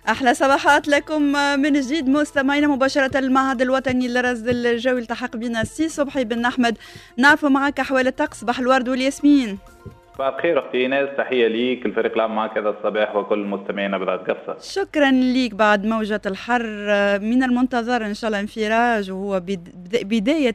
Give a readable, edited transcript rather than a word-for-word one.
أحلى صباحات لكم من جديد مستمعينا مباشرة المعهد الوطني للرصد الجوي. التحق بنا السي صبحي بن أحمد نعرفوا معك أحوال الطقس. صباح الورد والياسمين. صباح الخير أختي إيناس، تحية ليك الفريق العام معك هذا الصباح وكل مستمعينا بذات قصة. شكرا ليك. بعد موجة الحر من المنتظر إن شاء الله انفراج، وهو بداية